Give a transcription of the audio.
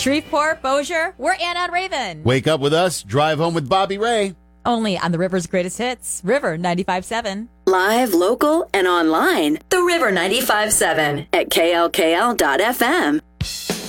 Shreveport, Bossier, we're Ann on Raven. Wake up with us, drive home with Bobby Ray. Only on the River's greatest hits, River 95.7. Live, local, and online. The River 95.7 at KLKL.FM.